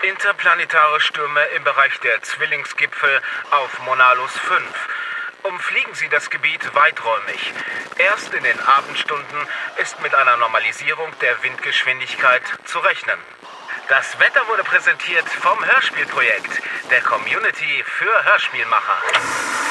Interplanetare Stürme im Bereich der Zwillingsgipfel auf Monalus 5. Umfliegen Sie das Gebiet weiträumig. Erst in den Abendstunden ist mit einer Normalisierung der Windgeschwindigkeit zu rechnen. Das Wetter wurde präsentiert vom Hörspielprojekt, der Community für Hörspielmacher.